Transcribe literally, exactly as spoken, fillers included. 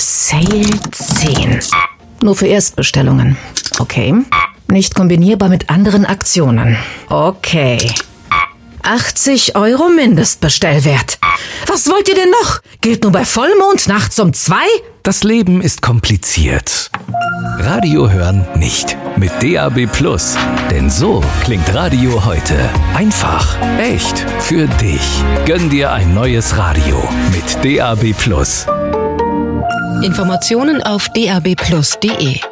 Sale zehn. Nur für Erstbestellungen. Okay. Nicht kombinierbar mit anderen Aktionen. Okay. achtzig Euro Mindestbestellwert. Was wollt ihr denn noch? Gilt nur bei Vollmond nachts um zwei? Das Leben ist kompliziert. Radio hören nicht. Mit D A B Plus. Denn so klingt Radio heute. Einfach, echt, für dich. Gönn dir ein neues Radio mit D A B Plus. Informationen auf d a b plus punkt d e.